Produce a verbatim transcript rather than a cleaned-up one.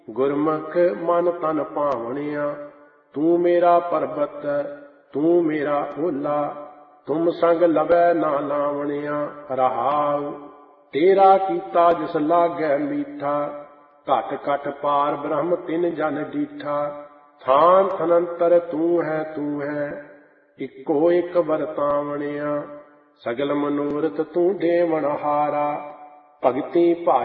ਗੁਰਮੁਖ ਮਨ ਤਨ ਭਾਵਣਿਆ। ਤੂੰ ਮੇਰਾ ਪਰਬਤ ਤੂੰ ਮੇਰਾ ਓਲਾ, ਤੁਮ ਸੰਗ ਲਵੈ ਨਾ ਲਾਵਣਿਆ। ਰਹਾਉ ਤੇਰਾ ਕੀਤਾ ਜਿਸ ਲਾਗੈ ਮੀਠਾ, ਘਟ ਘਟ ਪਾਰ ਬ੍ਰਹਮ ਤਿਨ ਜਨ ਡੀਠਾ। ਥਾਨ ਥਨੰਤਰ ਤੂੰ ਹੈ ਤੂੰ ਹੈ, ਇੱਕੋ ਇੱਕ ਵਰਤਾਵਣਿਆ। ਸਗਲ ਮਨੋਰਥ ਤੂੰ ਦੇਵਨ ਹਾਰਾ, ਭਗਤੀ ਭਾਈ